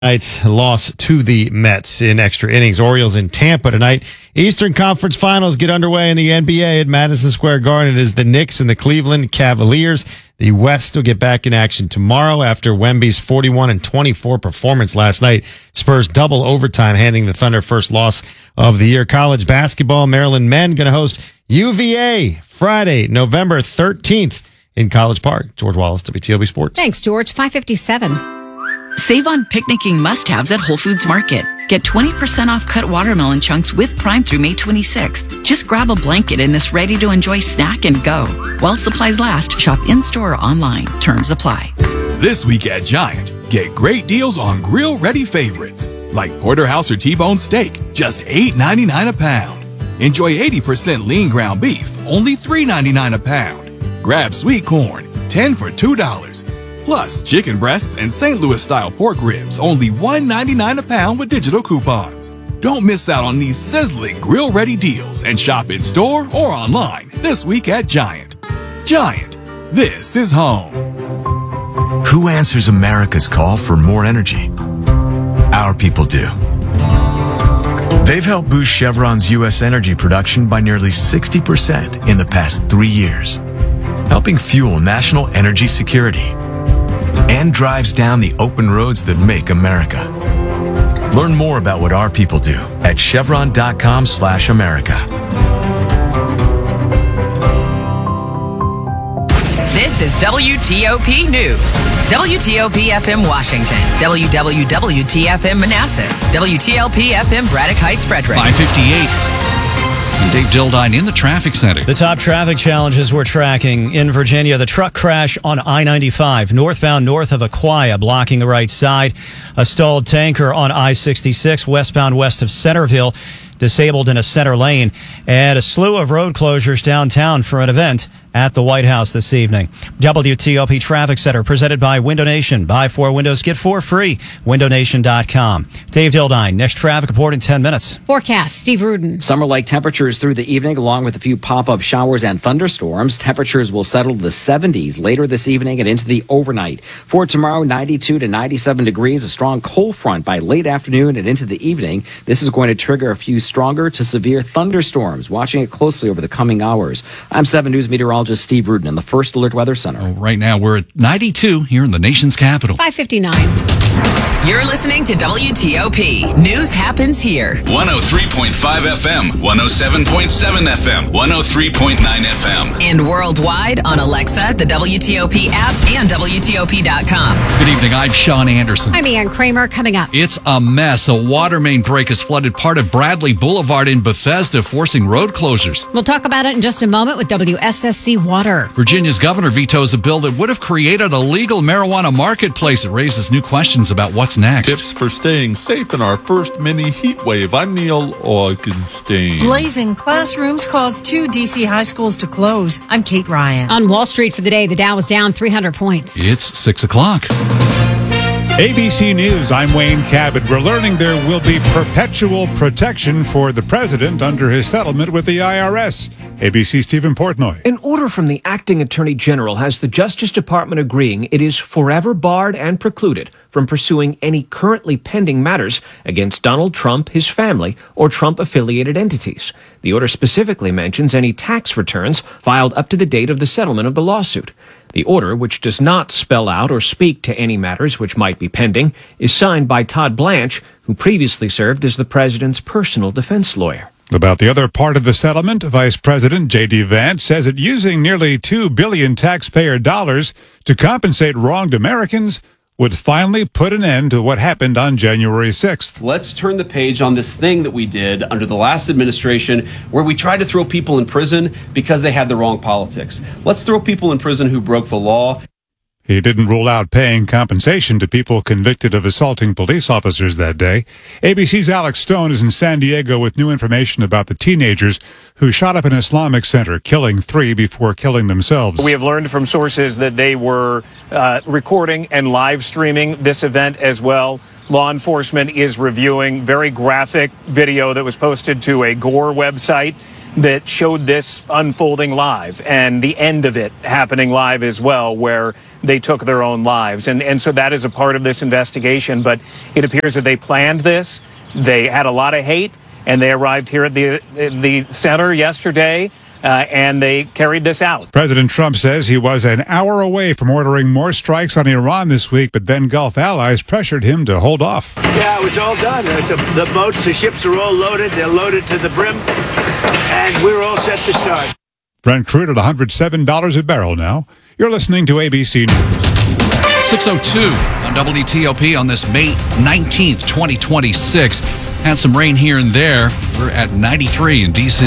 Night's loss to the Mets in extra innings. Orioles in Tampa tonight. Eastern Conference Finals get underway in the NBA at Madison Square Garden. It is the Knicks and the Cleveland Cavaliers. The West will get back in action tomorrow after Wemby's 41-24 performance last night. Spurs double overtime, handing the Thunder first loss of the year. College basketball, Maryland men going to host UVA Friday, November 13th in College Park. George Wallace, WTOP Sports. Thanks, George. 5:57. Save on picnicking must-haves at Whole Foods Market. Get 20% off cut watermelon chunks with Prime through May 26th. Just grab a blanket in this ready-to-enjoy snack and go. While supplies last, shop in-store or online. Terms apply. This week at Giant, get great deals on grill-ready favorites like porterhouse or T-bone steak, just $8.99 a pound. Enjoy 80% lean ground beef, only $3.99 a pound. Grab sweet corn, 10 for $2. Plus, chicken breasts and St. Louis-style pork ribs, only $1.99 a pound with digital coupons. Don't miss out on these sizzling grill-ready deals and shop in-store or online this week at Giant. Giant, this is home. Who answers America's call for more energy? Our people do. They've helped boost Chevron's U.S. energy production by nearly 60% in the past 3 years, helping fuel national energy security, and drives down the open roads that make America. Learn more about what our people do at chevron.com/America. This is WTOP News. WTOP FM Washington. WWWT-FM Manassas. WTLP FM Braddock Heights, Frederick. 558. And Dave Dildine in the traffic center. The top traffic challenges we're tracking in Virginia. The truck crash on I-95 northbound north of Aquia, blocking the right side. A stalled tanker on I-66 westbound west of Centerville, disabled in a center lane. And a slew of road closures downtown for an event at the White House this evening. WTOP Traffic Center presented by Window Nation. Buy 4 windows, get 4 free. WindowNation.com. Dave Dildine, next traffic report in 10 minutes. Forecast, Steve Rudin. Summer-like temperatures through the evening, along with a few pop-up showers and thunderstorms. Temperatures will settle to the 70s later this evening and into the overnight. For tomorrow, 92 to 97 degrees. A strong cold front by late afternoon and into the evening. This is going to trigger a few stronger to severe thunderstorms. Watching it closely over the coming hours. I'm 7 News meteorologist Steve Rudin in the First Alert Weather Center. Right now, we're at 92 here in the nation's capital. 5:59. You're listening to WTOP. News happens here. 103.5 FM, 107.7 FM, 103.9 FM. And worldwide on Alexa, the WTOP app, and WTOP.com. Good evening. I'm Sean Anderson. I'm Ann Kramer. Coming up. It's a mess. A water main break has flooded part of Bradley Boulevard in Bethesda, forcing road closures. We'll talk about it in just a moment with WSSC Water. Virginia's governor vetoes a bill that would have created a legal marijuana marketplace. It raises new questions about what's next. Tips for staying safe in our first mini heat wave. I'm Neil Augenstein. Blazing classrooms caused 2 D.C. high schools to close. I'm Kate Ryan. On Wall Street for the day, the Dow was down 300 points. It's 6 o'clock. ABC News, I'm Wayne Cabot. We're learning there will be perpetual protection for the president under his settlement with the IRS. ABC's Stephen Portnoy. An order from the acting attorney general has the Justice Department agreeing it is forever barred and precluded from pursuing any currently pending matters against Donald Trump, his family, or Trump-affiliated entities. The order specifically mentions any tax returns filed up to the date of the settlement of the lawsuit. The order, which does not spell out or speak to any matters which might be pending, is signed by Todd Blanche, who previously served as the president's personal defense lawyer. About the other part of the settlement, Vice President J.D. Vance says that using nearly $2 billion taxpayer dollars to compensate wronged Americans would finally put an end to what happened on January 6th. Let's turn the page on this thing that we did under the last administration where we tried to throw people in prison because they had the wrong politics. Let's throw people in prison who broke the law. He didn't rule out paying compensation to people convicted of assaulting police officers that day. ABC's Alex Stone is in San Diego with new information about the teenagers who shot up an Islamic center, killing 3 before killing themselves. We have learned from sources that they were recording and live streaming this event as well. Law enforcement is reviewing very graphic video that was posted to a Gore website that showed this unfolding live and the end of it happening live as well, where they took their own lives. And so that is a part of this investigation. But it appears that they planned this. They had a lot of hate, and they arrived here at the center yesterday, and they carried this out. President Trump says he was an hour away from ordering more strikes on Iran this week, but then Gulf allies pressured him to hold off. Yeah, it was all done. The boats, the ships are all loaded. They're loaded to the brim, and we're all set to start. Brent crude at $107 a barrel now. You're listening to ABC News. 6:02 on WTOP on this May 19th, 2026. Had some rain here and there. We're at 93 in D.C.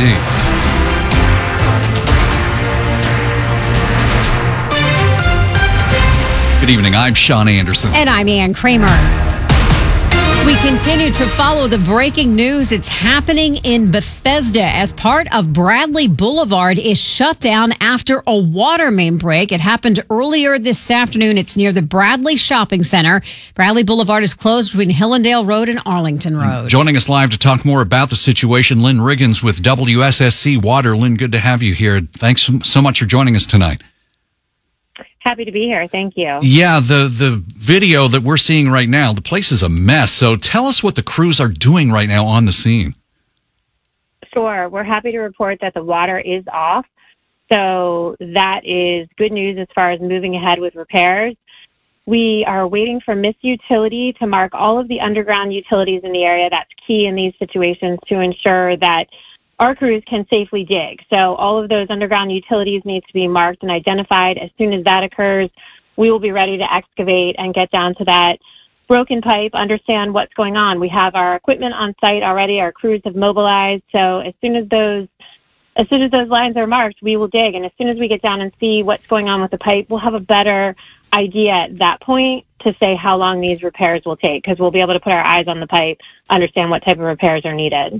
Good evening. I'm Sean Anderson. And I'm Ann Kramer. We continue to follow the breaking news. It's happening in Bethesda as part of Bradley Boulevard is shut down after a water main break. It happened earlier this afternoon. It's near the Bradley Shopping Center. Bradley Boulevard is closed between Hillendale Road and Arlington Road. Joining us live to talk more about the situation, Lynn Riggins with WSSC Water. Lynn, good to have you here. Thanks so much for joining us tonight. Happy to be here. Thank you. Yeah, the video that we're seeing right now, the place is a mess. So tell us what the crews are doing right now on the scene. Sure. We're happy to report that the water is off. So that is good news as far as moving ahead with repairs. We are waiting for Miss Utility to mark all of the underground utilities in the area. That's key in these situations to ensure that our crews can safely dig. So all of those underground utilities need to be marked and identified. As soon as that occurs, we will be ready to excavate and get down to that broken pipe, understand what's going on. We have our equipment on site already. Our crews have mobilized. So as soon as those lines are marked, we will dig. And as soon as we get down and see what's going on with the pipe, we'll have a better idea at that point to say how long these repairs will take, because we'll be able to put our eyes on the pipe, understand what type of repairs are needed.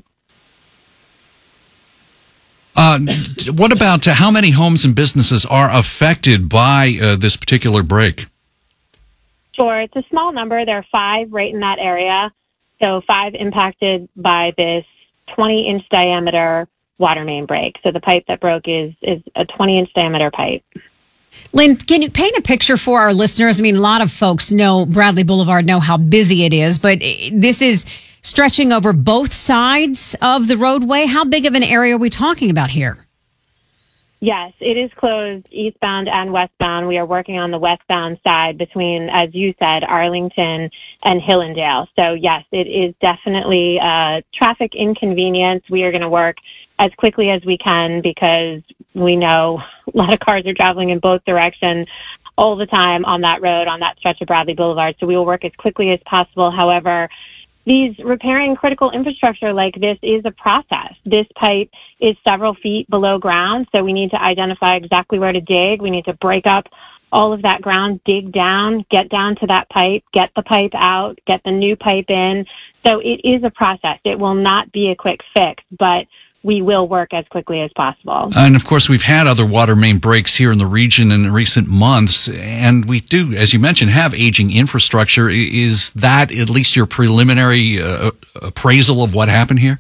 What about how many homes and businesses are affected by this particular break? Sure. It's a small number. There are 5 right in that area. So 5 impacted by this 20-inch diameter water main break. So the pipe that broke is a 20-inch diameter pipe. Lynn, can you paint a picture for our listeners? I mean, a lot of folks know Bradley Boulevard, know how busy it is, but this is stretching over both sides of the roadway. How big of an area are we talking about here? Yes, it is closed eastbound and westbound. We are working on the westbound side between, as you said, Arlington and Hillendale. So yes, it is definitely a traffic inconvenience. We are going to work as quickly as we can because we know a lot of cars are traveling in both directions all the time on that road, on that stretch of Bradley Boulevard. So we will work as quickly as possible. However, these repairing critical infrastructure like this is a process. This pipe is several feet below ground, so we need to identify exactly where to dig. We need to break up all of that ground, dig down, get down to that pipe, get the pipe out, get the new pipe in. So it is a process. It will not be a quick fix, but we will work as quickly as possible. And of course, we've had other water main breaks here in the region in recent months, and we do, as you mentioned, have aging infrastructure. Is that at least your preliminary appraisal of what happened here?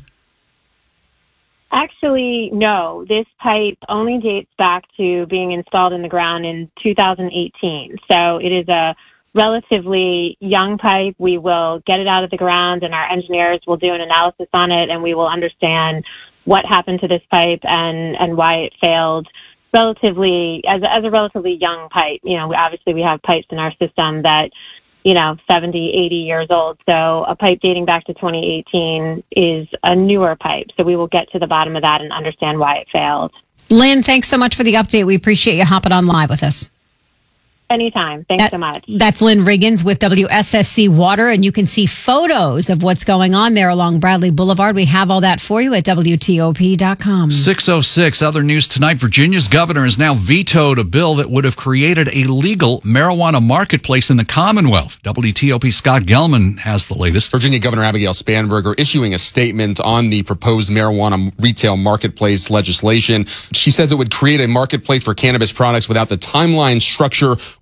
Actually, no. This pipe only dates back to being installed in the ground in 2018. So it is a relatively young pipe. We will get it out of the ground, and our engineers will do an analysis on it, and we will understand what happened to this pipe and why it failed relatively as a relatively young pipe. You know, obviously we have pipes in our system that, 70, 80 years old. So a pipe dating back to 2018 is a newer pipe. So we will get to the bottom of that and understand why it failed. Lynn, thanks so much for the update. We appreciate you hopping on live with us. Anytime. Thanks so much. That's Lynn Riggins with WSSC Water, and you can see photos of what's going on there along Bradley Boulevard. We have all that for you at WTOP.com. 6:06, other news tonight. Virginia's governor has now vetoed a bill that would have created a legal marijuana marketplace in the Commonwealth. WTOP Scott Gelman has the latest. Virginia Governor Abigail Spanberger issuing a statement on the proposed marijuana retail marketplace legislation. She says it would create a marketplace for cannabis products without the timeline, structure,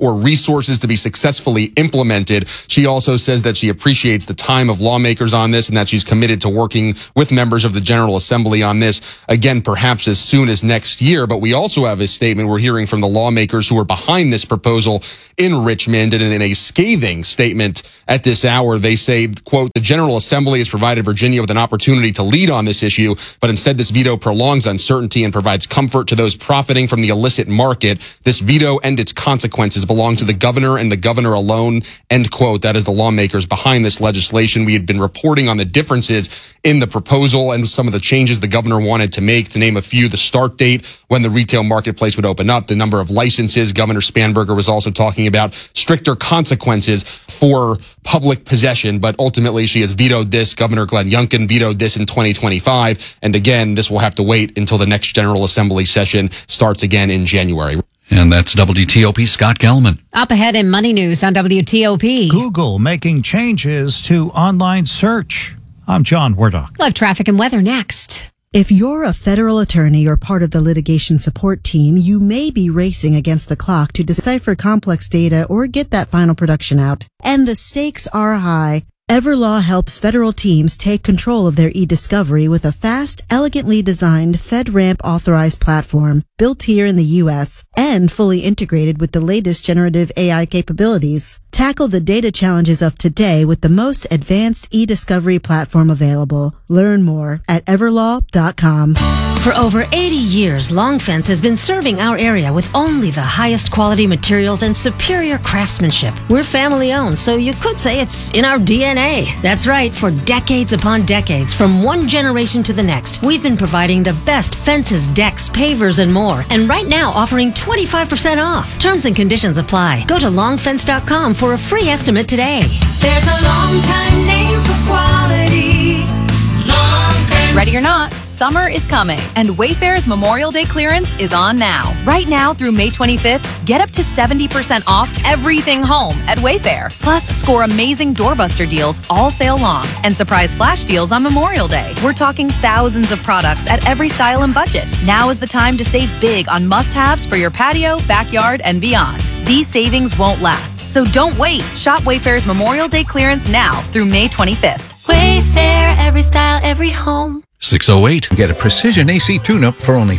or resources to be successfully implemented. She also says that she appreciates the time of lawmakers on this and that she's committed to working with members of the General Assembly on this, again, perhaps as soon as next year. But we also have a statement we're hearing from the lawmakers who are behind this proposal in Richmond, and in a scathing statement at this hour, they say, quote, "The General Assembly has provided Virginia with an opportunity to lead on this issue, but instead this veto prolongs uncertainty and provides comfort to those profiting from the illicit market. This veto and its consequences belong to the governor and the governor alone," end quote. That is the lawmakers behind this legislation. We had been reporting on the differences in the proposal and some of the changes the governor wanted to make. To name a few, the start date when the retail marketplace would open up, the number of licenses. Governor Spanberger was also talking about stricter consequences for public possession, but ultimately she has vetoed this. Governor Glenn Youngkin vetoed this in 2025. And again, this will have to wait until the next General Assembly session starts again in January. And that's WTOP Scott Gelman. Up ahead in Money News on WTOP. Google making changes to online search. I'm John Wardock. Live traffic and weather next. If you're a federal attorney or part of the litigation support team, you may be racing against the clock to decipher complex data or get that final production out. And the stakes are high. Everlaw helps federal teams take control of their e-discovery with a fast, elegantly designed FedRAMP authorized platform built here in the U.S. and fully integrated with the latest generative AI capabilities. Tackle the data challenges of today with the most advanced e-discovery platform available. Learn more at everlaw.com. For over 80 years, Long Fence has been serving our area with only the highest quality materials and superior craftsmanship. We're family owned, so you could say it's in our DNA. That's right, for decades upon decades, from one generation to the next, we've been providing the best fences, decks, pavers, and more. And right now, offering 25% off. Terms and conditions apply. Go to longfence.com for a free estimate today. There's a long time name for quality. Long Fence. Ready or not, summer is coming, and Wayfair's Memorial Day clearance is on now. Right now through May 25th, get up to 70% off everything home at Wayfair. Plus, score amazing doorbuster deals all sale long and surprise flash deals on Memorial Day. We're talking thousands of products at every style and budget. Now is the time to save big on must-haves for your patio, backyard, and beyond. These savings won't last, so don't wait. Shop Wayfair's Memorial Day clearance now through May 25th. Wayfair, every style, every home. 608. Get a precision AC tune-up for only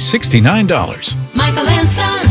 $69. Michael and Son.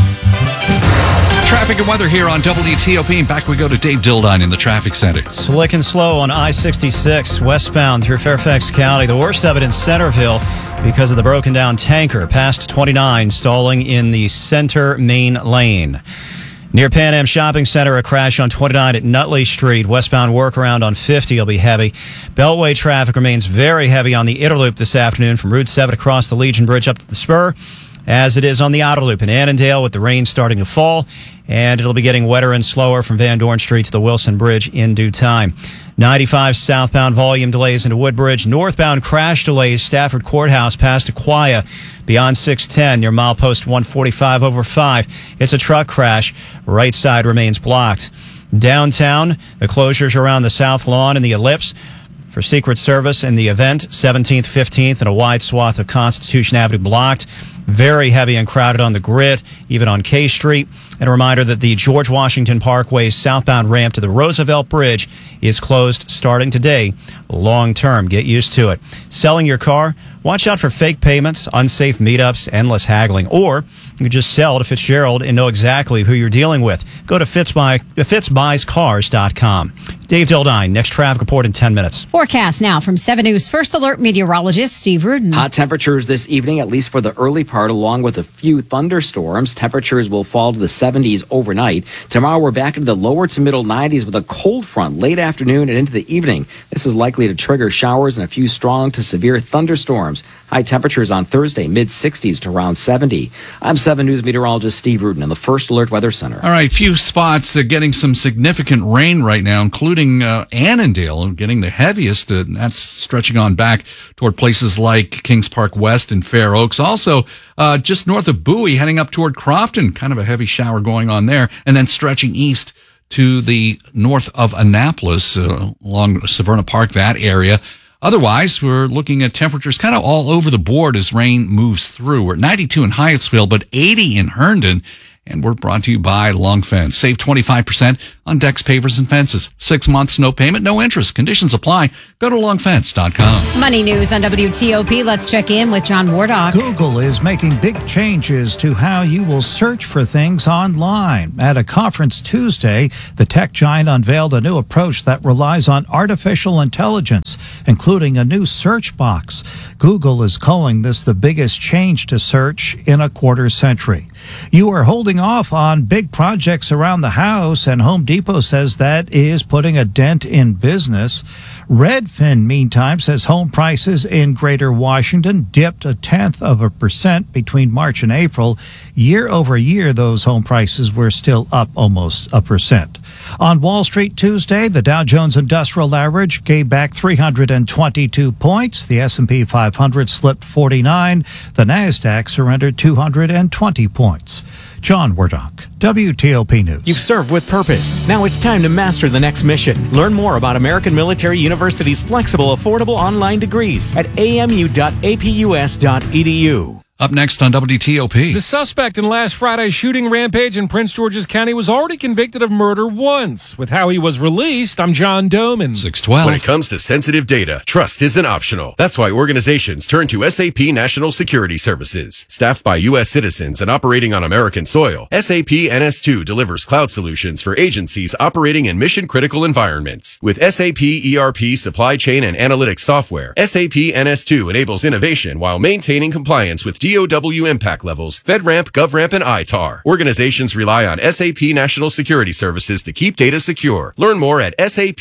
Traffic and weather here on WTOP. Back we go to Dave Dildine in the traffic center. Slick and slow on I-66 westbound through Fairfax County. The worst of it in Centerville because of the broken down tanker past 29 stalling in the center main lane. Near Pan Am Shopping Center, a crash on 29 at Nutley Street. Westbound workaround on 50 will be heavy. Beltway traffic remains very heavy on the Inner Loop this afternoon from Route 7 across the Legion Bridge up to the Spur, as it is on the Outer Loop in Annandale with the rain starting to fall. And it'll be getting wetter and slower from Van Dorn Street to the Wilson Bridge in due time. 95 southbound volume delays into Woodbridge. Northbound crash delays, Stafford Courthouse past Aquia beyond 610 near milepost 145 over 5. It's a truck crash. Right side remains blocked. Downtown, the closures around the South Lawn and the Ellipse for Secret Service and the event, 17th, 15th, and a wide swath of Constitution Avenue blocked. Very heavy and crowded on the grid, even on K Street. And a reminder that the George Washington Parkway southbound ramp to the Roosevelt Bridge is closed starting today, long term. Get used to it. Selling your car? Watch out for fake payments, unsafe meetups, endless haggling. Or you can just sell to Fitzgerald and know exactly who you're dealing with. Go to FitzBuysCars.com. Dave Dildine, next traffic report in 10 minutes. Forecast now from 7 News First Alert meteorologist Steve Rudin. Hot temperatures this evening, at least for the early part, along with a few thunderstorms. Temperatures will fall to the 70s overnight. Tomorrow we're back into the lower to middle 90s with a cold front late afternoon and into the evening. This is likely to trigger showers and a few strong to severe thunderstorms. High temperatures on Thursday, mid-60s to around 70. I'm 7 News meteorologist Steve Rudin in the First Alert Weather Center. All right, few spots getting some significant rain right now, including Annandale, getting the heaviest. That's stretching on back toward places like Kings Park West and Fair Oaks. Also, just north of Bowie, heading up toward Crofton, kind of a heavy shower going on there, and then stretching east to the north of Annapolis, along Severna Park, that area. Otherwise, we're looking at temperatures kind of all over the board as rain moves through. We're at 92 in Hyattsville, but 80 in Herndon. And we're brought to you by Long Fence. Save 25% on decks, pavers, and fences. 6 months, no payment, no interest. Conditions apply. Go to longfence.com. Money news on WTOP. Let's check in with John Wardock. Google is making big changes to how you will search for things online. At a conference Tuesday, the tech giant unveiled a new approach that relies on artificial intelligence, including a new search box. Google is calling this the biggest change to search in a quarter century. You are holding off on big projects around the house, and Home Depot says that is putting a dent in business. Redfin, meantime, says home prices in Greater Washington dipped 0.1% between March and April. Year over year, those home prices were still up almost 1%. On Wall Street Tuesday, the Dow Jones Industrial Average gave back 322 points. The S&P 500 slipped 49. The Nasdaq surrendered 220 points. John Wardock, WTOP News. You've served with purpose. Now it's time to master the next mission. Learn more about American Military University's flexible, affordable online degrees at amu.apus.edu. Up next on WTOP. The suspect in last Friday's shooting rampage in Prince George's County was already convicted of murder once. With how he was released, I'm John Doman. 612. When it comes to sensitive data, trust isn't optional. That's why organizations turn to SAP National Security Services. Staffed by U.S. citizens and operating on American soil, SAP NS2 delivers cloud solutions for agencies operating in mission-critical environments. With SAP ERP supply chain and analytics software, SAP NS2 enables innovation while maintaining compliance with DOW impact levels, FedRAMP, GovRAMP, and ITAR. Organizations rely on SAP National Security Services to keep data secure. Learn more at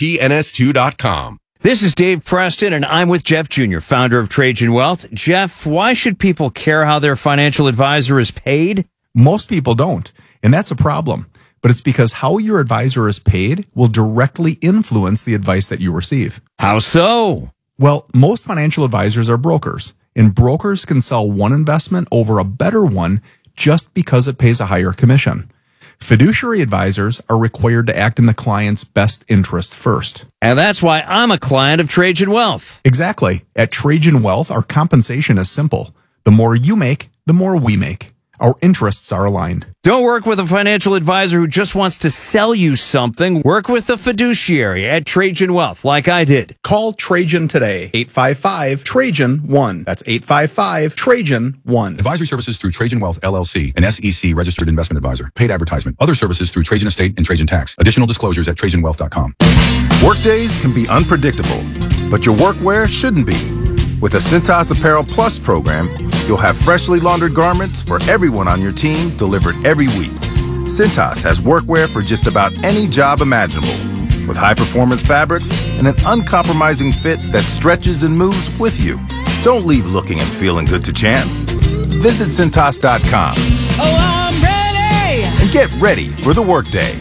sapns2.com. This is Dave Preston, and I'm with Jeff Jr., founder of Trajan Wealth. Jeff, why should people care how their financial advisor is paid? Most people don't, and that's a problem. But it's because how your advisor is paid will directly influence the advice that you receive. How so? Well, most financial advisors are brokers. And brokers can sell one investment over a better one just because it pays a higher commission. Fiduciary advisors are required to act in the client's best interest first. And that's why I'm a client of Trajan Wealth. Exactly. At Trajan Wealth, our compensation is simple. The more you make, the more we make. Our interests are aligned. Don't work with a financial advisor who just wants to sell you something. Work with a fiduciary at Trajan Wealth, like I did. Call Trajan today. 855-TRAJAN-1. That's 855-TRAJAN-1. Advisory services through Trajan Wealth, LLC, an SEC registered investment advisor. Paid advertisement. Other services through Trajan Estate and Trajan Tax. Additional disclosures at TrajanWealth.com. Workdays can be unpredictable, but your workwear shouldn't be. With a Cintas Apparel Plus program, you'll have freshly laundered garments for everyone on your team delivered every week. Cintas has workwear for just about any job imaginable, with high-performance fabrics and an uncompromising fit that stretches and moves with you. Don't leave looking and feeling good to chance. Visit Cintas.com. Oh, I'm ready! And get ready for the workday.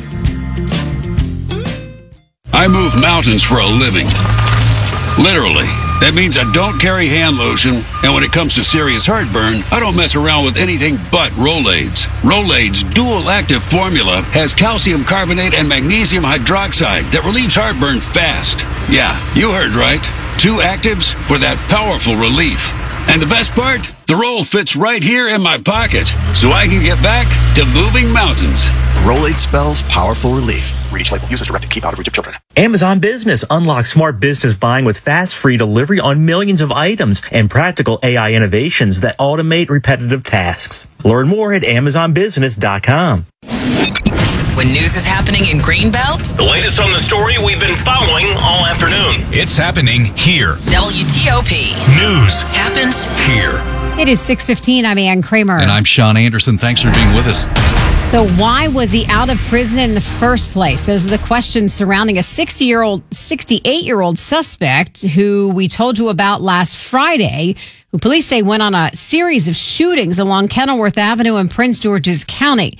I move mountains for a living. Literally. That means I don't carry hand lotion, and when it comes to serious heartburn, I don't mess around with anything but Rolaids. Rolaids' dual-active formula has calcium carbonate and magnesium hydroxide that relieves heartburn fast. Yeah, you heard right. 2 actives for that powerful relief. And the best part? The roll fits right here in my pocket, so I can get back to moving mountains. Rolade spells powerful relief. Read each label. Use as directed. Keep out of reach of children. Amazon Business unlocks smart business buying with fast, free delivery on millions of items and practical AI innovations that automate repetitive tasks. Learn more at AmazonBusiness.com. When news is happening in Greenbelt, the latest on the story we've been following all afternoon. It's happening here. WTOP. News happens here. It is 6:15. I'm Ann Kramer. And I'm Sean Anderson. Thanks for being with us. So why was he out of prison in the first place? Those are the questions surrounding a 68-year-old suspect who we told you about last Friday, who police say went on a series of shootings along Kenilworth Avenue in Prince George's County.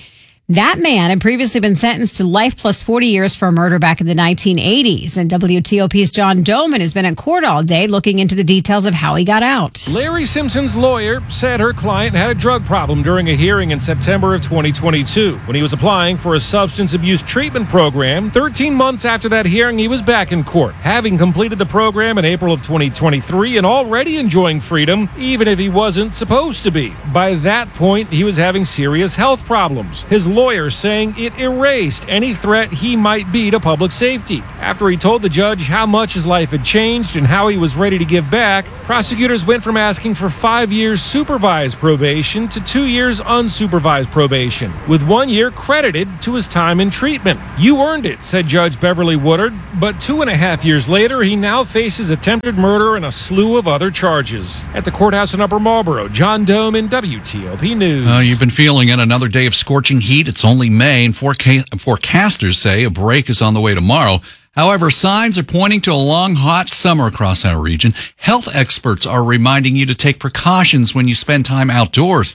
That man had previously been sentenced to life plus 40 years for a murder back in the 1980s. And WTOP's John Doman has been in court all day looking into the details of how he got out. Larry Simpson's lawyer said her client had a drug problem during a hearing in September of 2022 when he was applying for a substance abuse treatment program. 13 months after that hearing, he was back in court, having completed the program in April of 2023 and already enjoying freedom, even if he wasn't supposed to be. By that point, he was having serious health problems. His lawyer saying it erased any threat he might be to public safety. After he told the judge how much his life had changed and how he was ready to give back, prosecutors went from asking for 5 years supervised probation to 2 years unsupervised probation, with 1 year credited to his time in treatment. You earned it, said Judge Beverly Woodard, but 2.5 years later, he now faces attempted murder and a slew of other charges. At the courthouse in Upper Marlboro, John Doman, WTOP News. You've been feeling it. Another day of scorching heat. It's only May, and forecasters say a break is on the way tomorrow. However, signs are pointing to a long, hot summer across our region. Health experts are reminding you to take precautions when you spend time outdoors.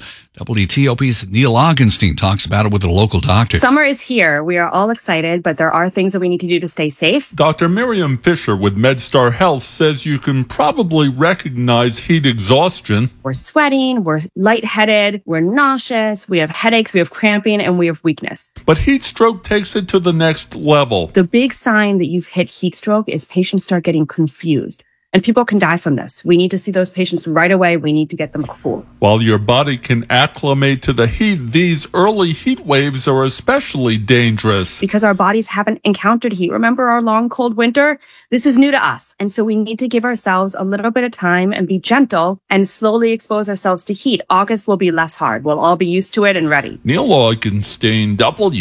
WTOP's Neil Augenstein talks about it with a local doctor. Summer is here. We are all excited, but there are things that we need to do to stay safe. Dr. Miriam Fisher with MedStar Health says you can probably recognize heat exhaustion. We're sweating, we're lightheaded, we're nauseous, we have headaches, we have cramping, and we have weakness. But heat stroke takes it to the next level. The big sign that you've hit heat stroke is patients start getting confused. And people can die from this. We need to see those patients right away. We need to get them cool. While your body can acclimate to the heat, these early heat waves are especially dangerous. Because our bodies haven't encountered heat. Remember our long, cold winter? This is new to us. And so we need to give ourselves a little bit of time and be gentle and slowly expose ourselves to heat. August will be less hard. We'll all be used to it and ready. Neil Augenstein,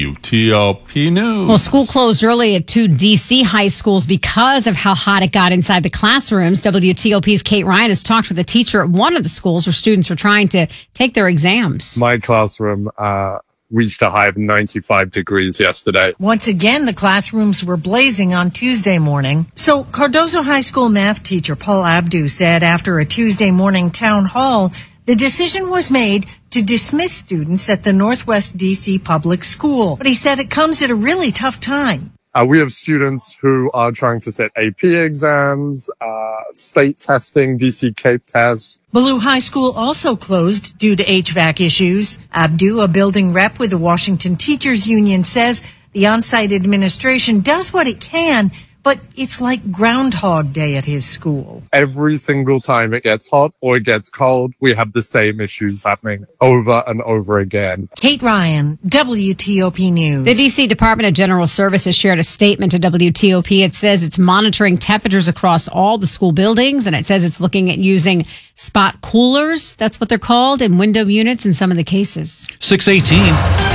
WTOP News. Well, school closed early at 2 D.C. high schools because of how hot it got inside the classrooms. WTOP's Kate Ryan has talked with a teacher at one of the schools where students were trying to take their exams. My classroom reached a high of 95 degrees yesterday. Once again, the classrooms were blazing on Tuesday morning. So Cardozo High School math teacher Paul Abdu said after a Tuesday morning town hall, the decision was made to dismiss students at the Northwest DC Public School. But he said it comes at a really tough time. We have students who are trying to set AP exams, state testing, DC Cape tests. Ballou High School also closed due to HVAC issues. Abdu, a building rep with the Washington Teachers Union, says the on-site administration does what it can, but it's like Groundhog Day at his school. Every single time it gets hot or it gets cold, we have the same issues happening over and over again. Kate Ryan, WTOP News. The D.C. Department of General Services shared a statement to WTOP. It says it's monitoring temperatures across all the school buildings, and it says it's looking at using spot coolers, that's what they're called, in window units in some of the cases. 6:18.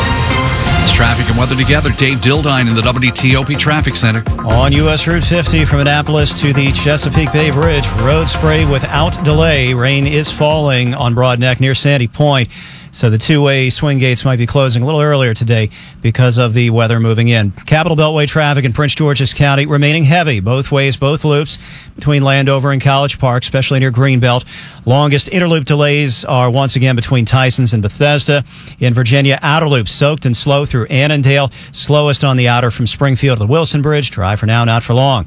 Traffic and weather together. Dave Dildine in the WTOP Traffic Center. On U.S. Route 50 from Annapolis to the Chesapeake Bay Bridge, road spray without delay. Rain is falling on Broad Neck near Sandy Point. So the two-way swing gates might be closing a little earlier today because of the weather moving in. Capital Beltway traffic in Prince George's County remaining heavy both ways, both loops between Landover and College Park, especially near Greenbelt. Longest interloop delays are once again between Tysons and Bethesda. In Virginia, outer loop soaked and slow through Annandale. Slowest on the outer from Springfield to the Wilson Bridge. Dry for now, not for long.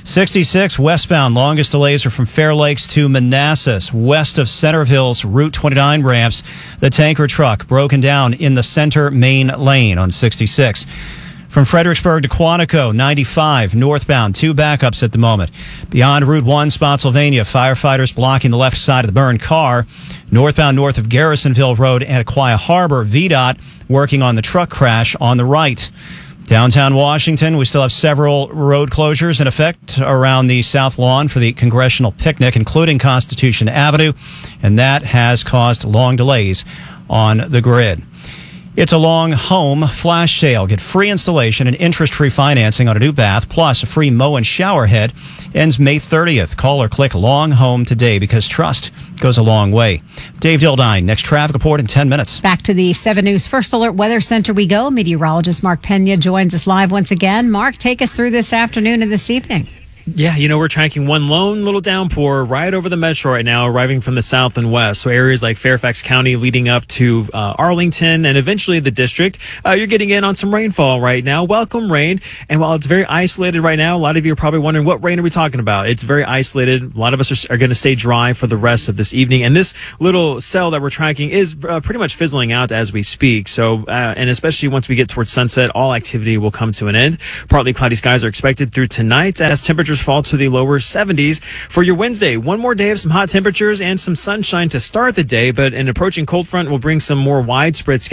66 westbound, longest delays are from Fair Lakes to Manassas, west of Centerville's Route 29 ramps. The tanker truck broken down in the center main lane on 66. From Fredericksburg to Quantico, 95 northbound, 2 backups at the moment. Beyond Route 1, Spotsylvania, firefighters blocking the left side of the burned car. Northbound north of Garrisonville Road and Aquia Harbor, VDOT working on the truck crash on the right. Downtown Washington, we still have several road closures in effect around the South Lawn for the congressional picnic, including Constitution Avenue, and that has caused long delays on the grid. It's a long home flash sale. Get free installation and interest-free financing on a new bath, plus a free mow and shower head. Ends May 30th. Call or click Long Home today because trust goes a long way. Dave Dildine, next traffic report in 10 minutes. Back to the 7 News First Alert Weather Center we go. Meteorologist Mark Pena joins us live once again. Mark, take us through this afternoon and this evening. Yeah, we're tracking one lone little downpour right over the metro right now, arriving from the south and west. So areas like Fairfax County leading up to Arlington and eventually the district. You're getting in on some rainfall right now. Welcome rain. And while it's very isolated right now, a lot of you are probably wondering, what rain are we talking about? It's very isolated. A lot of us are going to stay dry for the rest of this evening. And this little cell that we're tracking is pretty much fizzling out as we speak. So, and especially once we get towards sunset, all activity will come to an end. Partly cloudy skies are expected through tonight as temperatures fall to the lower 70s. For your Wednesday, one more day of some hot temperatures and some sunshine to start the day, but an approaching cold front will bring some more widespread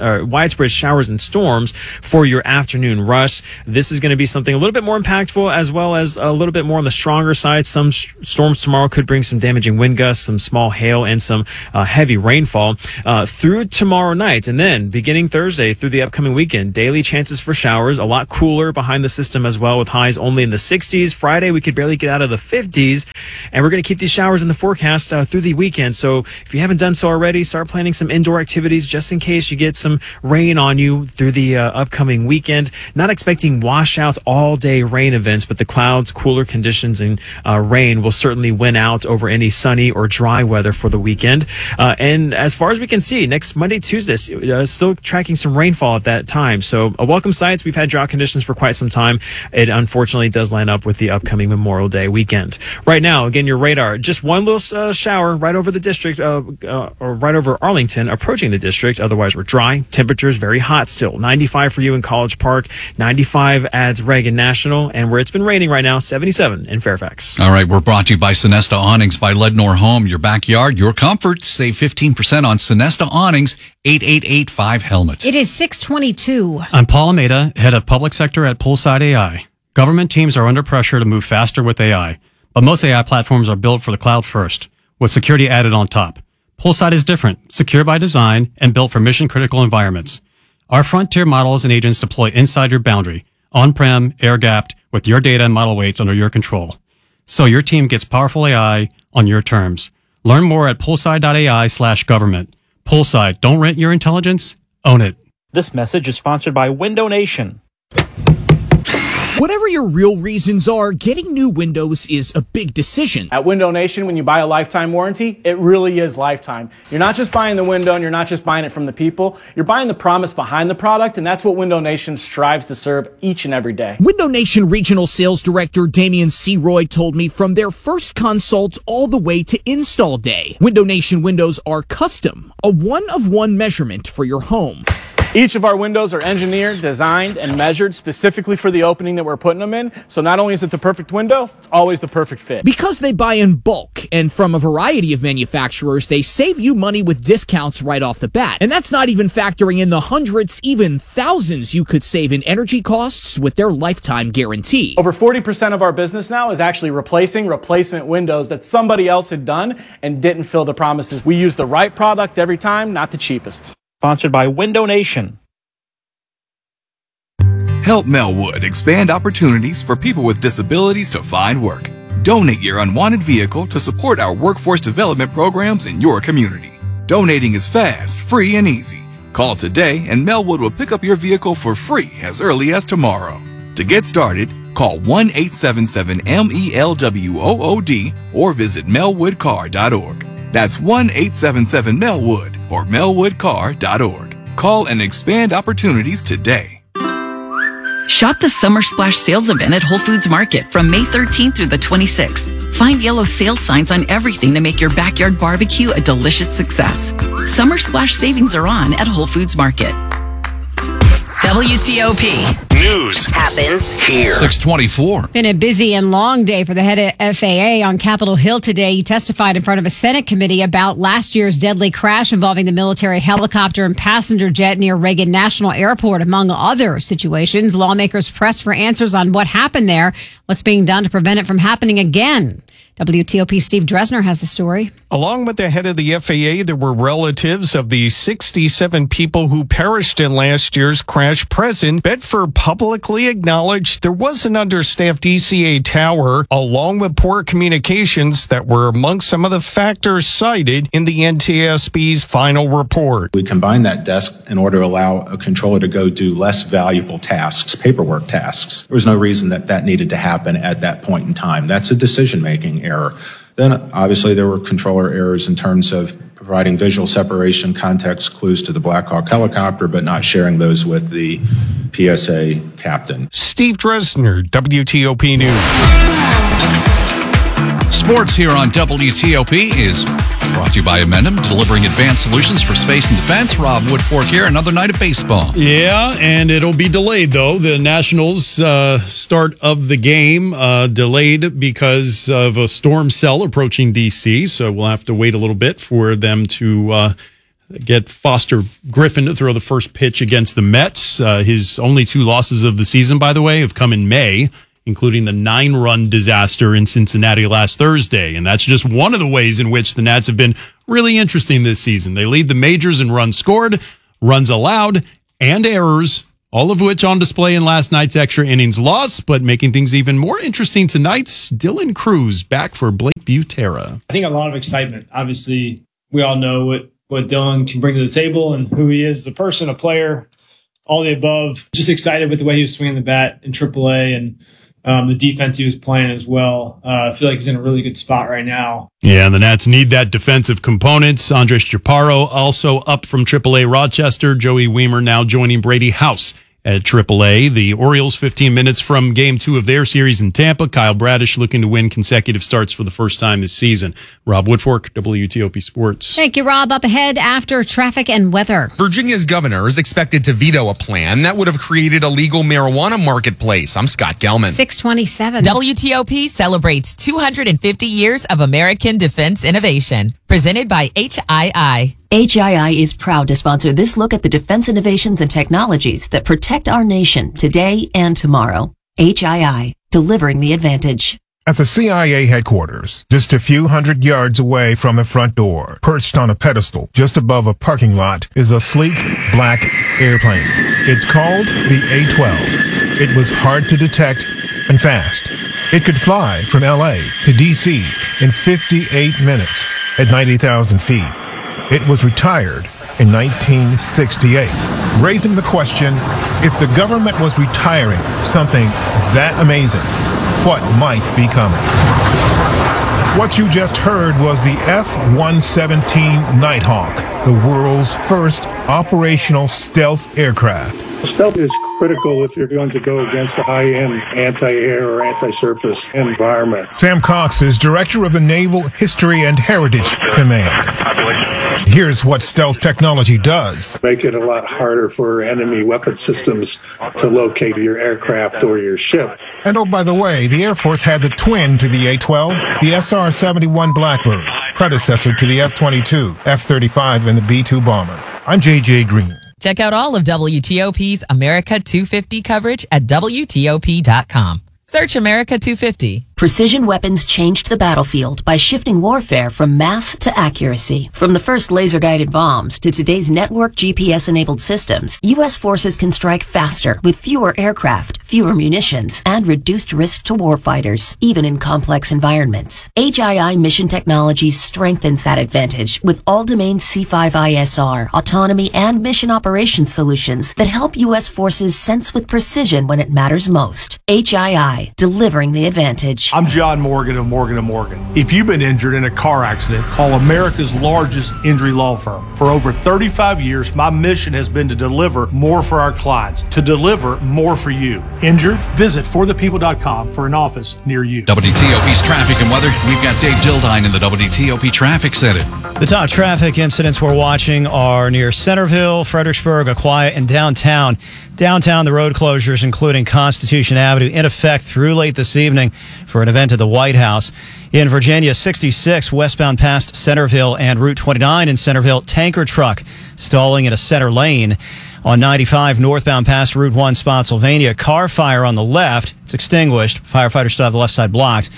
showers and storms for your afternoon rush. This is going to be something a little bit more impactful, as well as a little bit more on the stronger side. Some storms tomorrow could bring some damaging wind gusts, some small hail, and some heavy rainfall through tomorrow night. And then beginning Thursday through the upcoming weekend, daily chances for showers, a lot cooler behind the system as well, with highs only in the 60s. Friday, we could barely get out of the 50s, and we're going to keep these showers in the forecast through the weekend. So if you haven't done so already, start planning some indoor activities just in case you get some rain on you through the upcoming weekend. Not expecting washouts all day rain events, but the clouds, cooler conditions, and rain will certainly win out over any sunny or dry weather for the weekend. And as far as we can see, next Monday, Tuesday, still tracking some rainfall at that time. So a welcome sight. We've had drought conditions for quite some time. It unfortunately does line up with the upcoming Memorial Day weekend. Right now, again, your radar, just one little shower right over the district, or right over Arlington, approaching the district. Otherwise, we're dry. Temperatures very hot still. 95 for you in College Park, 95 at Reagan National, and where it's been raining right now, 77 in Fairfax. All right, we're brought to you by Sonesta Awnings by Lednor Home. Your backyard, your comfort. Save 15% on Sonesta Awnings, 8885-HELMET. It is 6:22. I'm Paul Almeida, head of public sector at Poolside AI. Government teams are under pressure to move faster with AI, but most AI platforms are built for the cloud first, with security added on top. Poolside is different, secure by design, and built for mission-critical environments. Our frontier models and agents deploy inside your boundary, on-prem, air-gapped, with your data and model weights under your control. So your team gets powerful AI on your terms. Learn more at poolside.ai/government. Poolside, don't rent your intelligence, own it. This message is sponsored by Window Nation. Whatever your real reasons are, getting new windows is a big decision. At Window Nation, when you buy a lifetime warranty, it really is lifetime. You're not just buying the window and you're not just buying it from the people. You're buying the promise behind the product, and that's what Window Nation strives to serve each and every day. Window Nation Regional Sales Director Damian C. Roy told me from their first consult all the way to install day, Window Nation windows are custom, a one-of-one measurement for your home. Each of our windows are engineered, designed, and measured specifically for the opening that we're putting them in. So not only is it the perfect window, it's always the perfect fit. Because they buy in bulk and from a variety of manufacturers, they save you money with discounts right off the bat. And that's not even factoring in the hundreds, even thousands you could save in energy costs with their lifetime guarantee. Over 40% of our business now is actually replacing replacement windows that somebody else had done and didn't fill the promises. We use the right product every time, not the cheapest. Sponsored by Window Nation. Help Melwood expand opportunities for people with disabilities to find work. Donate your unwanted vehicle to support our workforce development programs in your community. Donating is fast, free, and easy. Call today and Melwood will pick up your vehicle for free as early as tomorrow. To get started, call 1-877-MELWOOD or visit melwoodcar.org. That's 1-877-MELWOOD or melwoodcar.org. Call and expand opportunities today. Shop the Summer Splash sales event at Whole Foods Market from May 13th through the 26th. Find yellow sales signs on everything to make your backyard barbecue a delicious success. Summer Splash savings are on at Whole Foods Market. WTOP. News happens here. 6:24. Been a busy and long day for the head of FAA on Capitol Hill today. He testified in front of a Senate committee about last year's deadly crash involving the military helicopter and passenger jet near Reagan National Airport, among other situations. Lawmakers pressed for answers on what happened there, what's being done to prevent it from happening again. WTOP Steve Dresner has the story. Along with the head of the FAA, there were relatives of the 67 people who perished in last year's crash present. Bedford publicly acknowledged there was an understaffed DCA tower, along with poor communications, that were among some of the factors cited in the NTSB's final report. We combined that desk in order to allow a controller to go do less valuable tasks, paperwork tasks. There was no reason that needed to happen at that point in time. That's a decision-making error. Then, obviously, there were controller errors in terms of providing visual separation context clues to the Black Hawk helicopter, but not sharing those with the PSA captain. Steve Dresner, WTOP News. Sports here on WTOP is brought to you by Amendum, delivering advanced solutions for space and defense. Rob Woodfork here, another night of baseball. Yeah, and it'll be delayed, though. The Nationals start of the game delayed because of a storm cell approaching D.C., so we'll have to wait a little bit for them to get Foster Griffin to throw the first pitch against the Mets. His only 2 losses of the season, by the way, have come in May, including the 9-run disaster in Cincinnati last Thursday. And that's just one of the ways in which the Nats have been really interesting this season. They lead the majors in runs scored, runs allowed, and errors, all of which on display in last night's extra innings loss. But making things even more interesting tonight's Dylan Cruz back for Blake Butera. I think a lot of excitement. Obviously, we all know what Dylan can bring to the table and who he is as a person, a player, all the above. Just excited with the way he was swinging the bat in AAA and the defense he was playing as well. I feel like he's in a really good spot right now. Yeah, and the Nats need that defensive component. Andres Chaparro also up from AAA Rochester. Joey Weimer now joining Brady House at AAA. The Orioles 15 minutes from Game 2 of their series in Tampa. Kyle Bradish looking to win consecutive starts for the first time this season. Rob Woodfork, WTOP Sports. Thank you, Rob. Up ahead after traffic and weather. Virginia's governor is expected to veto a plan that would have created a legal marijuana marketplace. I'm Scott Gelman. 627. WTOP celebrates 250 years of American defense innovation. Presented by HII. HII is proud to sponsor this look at the defense innovations and technologies that protect our nation today and tomorrow. HII, delivering the advantage. At the CIA headquarters, just a few hundred yards away from the front door, perched on a pedestal just above a parking lot, is a sleek, black airplane. It's called the A-12. It was hard to detect and fast. It could fly from LA to DC in 58 minutes at 90,000 feet. It was retired in 1968, raising the question, if the government was retiring something that amazing, what might be coming? What you just heard was the F-117 Nighthawk, the world's first operational stealth aircraft. Stealth is critical if you're going to go against a high-end anti-air or anti-surface environment. Sam Cox is director of the Naval History and Heritage Command. Here's what stealth technology does. Make it a lot harder for enemy weapon systems to locate your aircraft or your ship. And oh, by the way, the Air Force had the twin to the A-12, the SR-71 Blackbird, predecessor to the F-22, F-35, and the B-2 bomber. I'm J.J. Green. Check out all of WTOP's America 250 coverage at WTOP.com. Search America 250. Precision weapons changed the battlefield by shifting warfare from mass to accuracy. From the first laser-guided bombs to today's network GPS-enabled systems, U.S. forces can strike faster with fewer aircraft, fewer munitions, and reduced risk to warfighters, even in complex environments. HII Mission Technologies strengthens that advantage with all-domain C5ISR, autonomy, and mission operations solutions that help U.S. forces sense with precision when it matters most. HII, delivering the advantage. I'm John Morgan of Morgan & Morgan. If you've been injured in a car accident, call America's largest injury law firm. For over 35 years, my mission has been to deliver more for our clients, to deliver more for you. Injured? Visit forthepeople.com for an office near you. WTOP's traffic and weather. We've got Dave Dildine in the WTOP Traffic Center. The top traffic incidents we're watching are near Centerville, Fredericksburg, Aquia, and downtown. Downtown, the road closures, including Constitution Avenue, in effect through late this evening for an event at the White House. In Virginia, 66 westbound past Centerville and Route 29 in Centerville, tanker truck stalling in a center lane. On 95 northbound past Route 1, Spotsylvania, car fire on the left. It's extinguished. Firefighters still have the left side blocked.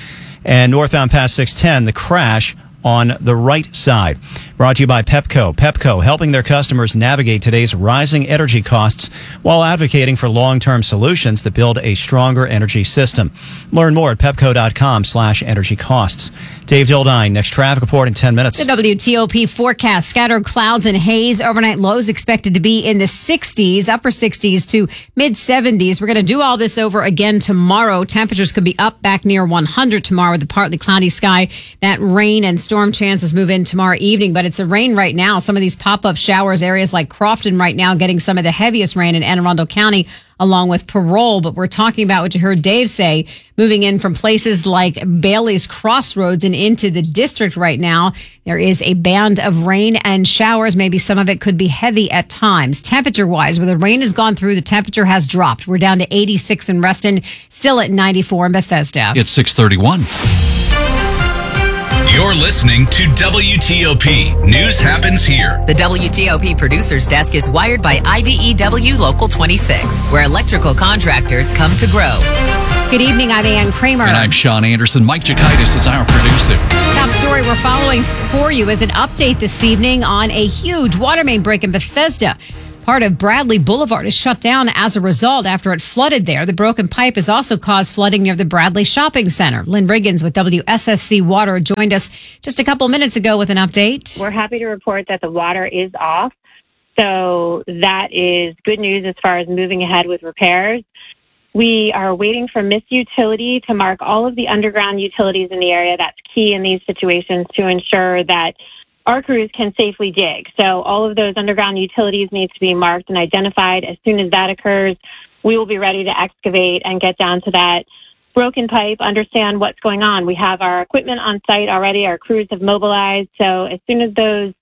And northbound past 610, the crash on the right side. Brought to you by Pepco. Pepco, helping their customers navigate today's rising energy costs while advocating for long-term solutions that build a stronger energy system. Learn more at pepco.com/energy costs. Dave Dildine, next traffic report in 10 minutes. The WTOP forecast, scattered clouds and haze. Overnight lows expected to be in the 60s, upper 60s to mid 70s. We're going to do all this over again tomorrow. Temperatures could be up back near 100 tomorrow with a partly cloudy sky. That rain and storm chances move in tomorrow evening, but it's a rain right now. Some of these pop-up showers, areas like Crofton right now getting some of the heaviest rain in Anne Arundel County, along with Parole. But we're talking about what you heard Dave say, moving in from places like Bailey's Crossroads and into the district right now. There is a band of rain and showers. Maybe some of it could be heavy at times. Temperature-wise, where the rain has gone through, the temperature has dropped. We're down to 86 in Reston, still at 94 in Bethesda. It's 6:31. You're listening to WTOP. News happens here. The WTOP producer's desk is wired by IBEW Local 26, where electrical contractors come to grow. Good evening, I'm Ann Kramer. And I'm Sean Anderson. Mike Jakaitis is our producer. Top story we're following for you is an update this evening on a huge water main break in Bethesda. Part of Bradley Boulevard is shut down as a result after it flooded there. The broken pipe has also caused flooding near the Bradley Shopping Center. Lynn Riggins with WSSC Water joined us just a couple minutes ago with an update. We're happy to report that the water is off. So that is good news as far as moving ahead with repairs. We are waiting for Miss Utility to mark all of the underground utilities in the area. That's key in these situations to ensure that our crews can safely dig. So all of those underground utilities need to be marked and identified. As soon as that occurs, we will be ready to excavate and get down to that broken pipe, understand what's going on. We have our equipment on site already. Our crews have mobilized. So as soon as those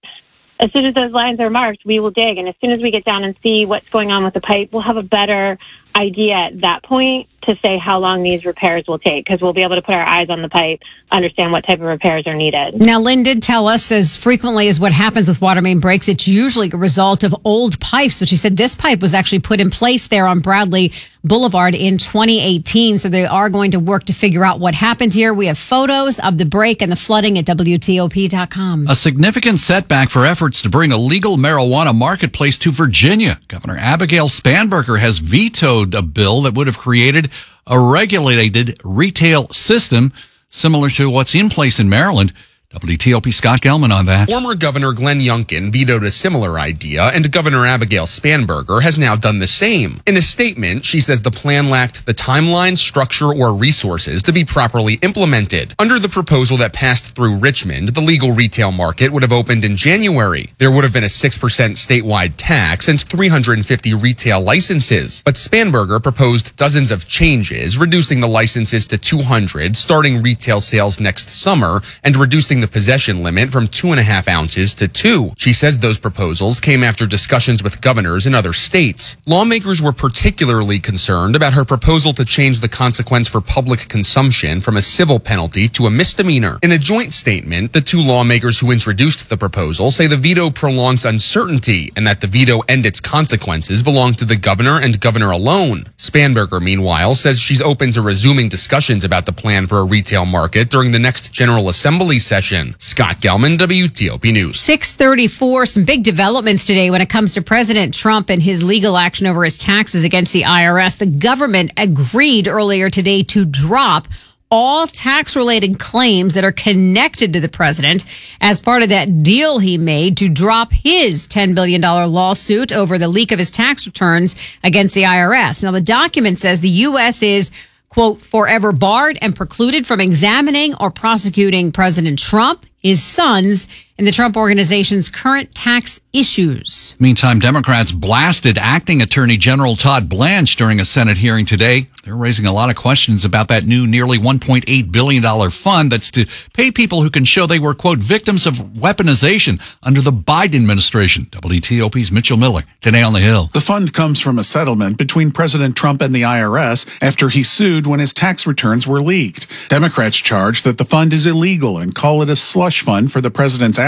lines are marked, we will dig. And as soon as we get down and see what's going on with the pipe, we'll have a better idea at that point to say how long these repairs will take, because we'll be able to put our eyes on the pipe, understand what type of repairs are needed. Now, Lynn did tell us, as frequently as what happens with water main breaks, it's usually a result of old pipes, but she said this pipe was actually put in place there on Bradley Boulevard in 2018, so they are going to work to figure out what happened here. We have photos of the break and the flooding at WTOP.com. A significant setback for efforts to bring a legal marijuana marketplace to Virginia. Governor Abigail Spanberger has vetoed a bill that would have created a regulated retail system similar to what's in place in Maryland. WTOP Scott Gelman on that. Former Governor Glenn Youngkin vetoed a similar idea, and Governor Abigail Spanberger has now done the same. In a statement, she says the plan lacked the timeline, structure, or resources to be properly implemented. Under the proposal that passed through Richmond, the legal retail market would have opened in January. There would have been a 6% statewide tax and 350 retail licenses. But Spanberger proposed dozens of changes, reducing the licenses to 200, starting retail sales next summer, and reducing the possession limit from 2.5 ounces to 2. She says those proposals came after discussions with governors in other states. Lawmakers were particularly concerned about her proposal to change the consequence for public consumption from a civil penalty to a misdemeanor. In a joint statement, the two lawmakers who introduced the proposal say the veto prolongs uncertainty and that the veto and its consequences belong to the governor and governor alone. Spanberger, meanwhile, says she's open to resuming discussions about the plan for a retail market during the next General Assembly session. Scott Gelman, WTOP News. 6:34, some big developments today when it comes to President Trump and his legal action over his taxes against the IRS. The government agreed earlier today to drop all tax-related claims that are connected to the president as part of that deal he made to drop his $10 billion lawsuit over the leak of his tax returns against the IRS. Now, the document says the U.S. is, quote, forever barred and precluded from examining or prosecuting President Trump, his sons, and the Trump Organization's current tax issues. Meantime, Democrats blasted acting Attorney General Todd Blanche during a Senate hearing today. They're raising a lot of questions about that new nearly $1.8 billion fund that's to pay people who can show they were, quote, victims of weaponization under the Biden administration. WTOP's Mitchell Miller, today on the Hill. The fund comes from a settlement between President Trump and the IRS after he sued when his tax returns were leaked. Democrats charge that the fund is illegal and call it a slush fund for the president's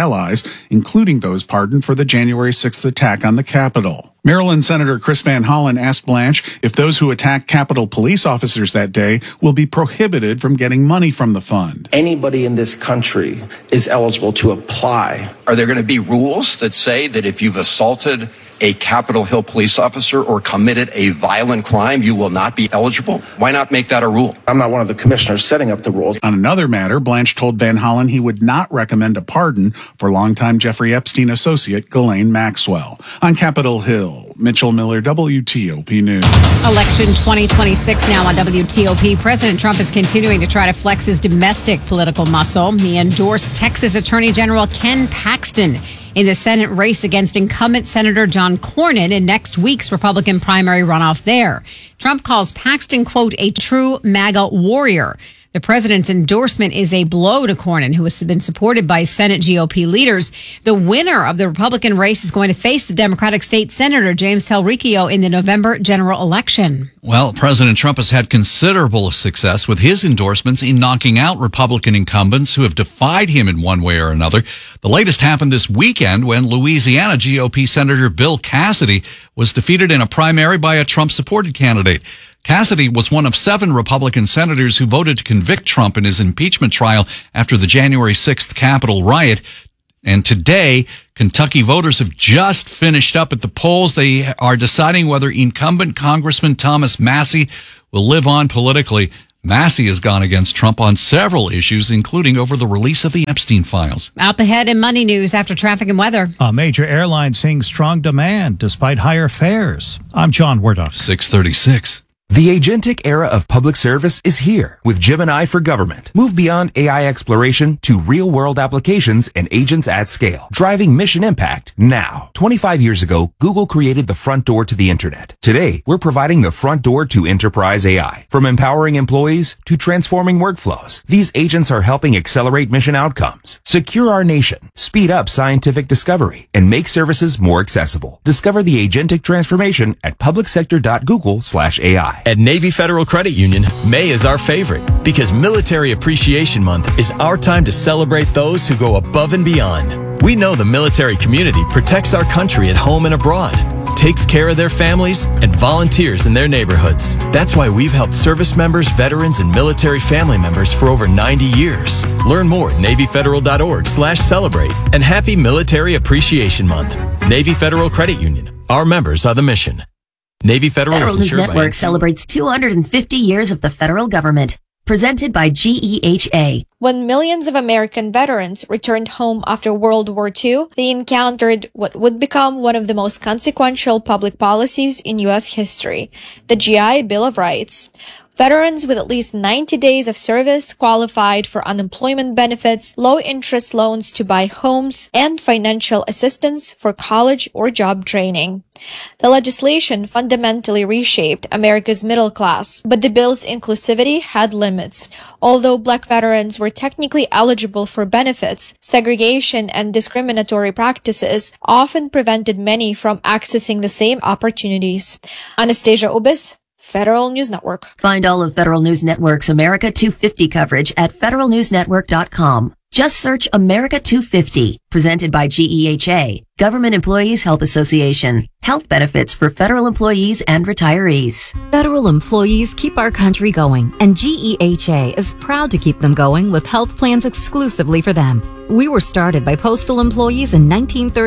allies, including those pardoned for the January 6th attack on the Capitol. Maryland Senator Chris Van Hollen asked Blanche if those who attacked Capitol police officers that day will be prohibited from getting money from the fund. Anybody in this country is eligible to apply. Are there going to be rules that say that if you've assaulted a Capitol Hill police officer or committed a violent crime, you will not be eligible? Why not make that a rule? I'm not one of the commissioners setting up the rules. On another matter, Blanche told Van Hollen he would not recommend a pardon for longtime Jeffrey Epstein associate Ghislaine Maxwell. On Capitol Hill, Mitchell Miller, WTOP News. Election 2026 now on WTOP. President Trump is continuing to try to flex his domestic political muscle. He endorsed Texas Attorney General Ken Paxton in the Senate race against incumbent Senator John Cornyn in next week's Republican primary runoff there. Trump calls Paxton, quote, a true MAGA warrior. The president's endorsement is a blow to Cornyn, who has been supported by Senate GOP leaders. The winner of the Republican race is going to face the Democratic State Senator James Telricchio in the November general election. Well, President Trump has had considerable success with his endorsements in knocking out Republican incumbents who have defied him in one way or another. The latest happened this weekend when Louisiana GOP Senator Bill Cassidy was defeated in a primary by a Trump-supported candidate. Cassidy was one of 7 Republican senators who voted to convict Trump in his impeachment trial after the January 6th Capitol riot. And today, Kentucky voters have just finished up at the polls. They are deciding whether incumbent Congressman Thomas Massie will live on politically. Massie has gone against Trump on several issues, including over the release of the Epstein files. Up ahead in Money News after traffic and weather. A major airline seeing strong demand despite higher fares. I'm John Wardock. 636. The agentic era of public service is here with Gemini for Government. Move beyond AI exploration to real-world applications and agents at scale, driving mission impact now. 25 years ago, Google created the front door to the internet. Today, we're providing the front door to enterprise AI. From empowering employees to transforming workflows, these agents are helping accelerate mission outcomes, secure our nation, speed up scientific discovery, and make services more accessible. Discover the agentic transformation at publicsector.google/AI. At Navy Federal Credit Union, May is our favorite because Military Appreciation Month is our time to celebrate those who go above and beyond. We know the military community protects our country at home and abroad, takes care of their families, and volunteers in their neighborhoods. That's why we've helped service members, veterans, and military family members for over 90 years. Learn more at NavyFederal.org/celebrate. And happy Military Appreciation Month. Navy Federal Credit Union. Our members are the mission. Navy Federal News Network celebrates 250 years of the federal government. Presented by GEHA. When millions of American veterans returned home after World War II, they encountered what would become one of the most consequential public policies in U.S. history, the GI Bill of Rights. Veterans with at least 90 days of service qualified for unemployment benefits, low-interest loans to buy homes, and financial assistance for college or job training. The legislation fundamentally reshaped America's middle class, but the bill's inclusivity had limits. Although Black veterans were technically eligible for benefits, segregation and discriminatory practices often prevented many from accessing the same opportunities. Anastasia Ubis, Federal News Network. Find all of Federal News Network's America 250 coverage at federalnewsnetwork.com. Just search America 250, presented by GEHA, Government Employees Health Association. Health benefits for federal employees and retirees. Federal employees keep our country going, and GEHA is proud to keep them going with health plans exclusively for them. We were started by postal employees in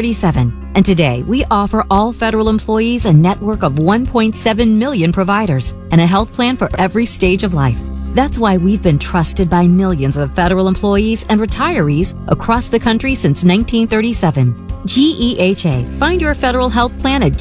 1937, and today we offer all federal employees a network of 1.7 million providers and a health plan for every stage of life. That's why we've been trusted by millions of federal employees and retirees across the country since 1937. GEHA. Find your federal health plan at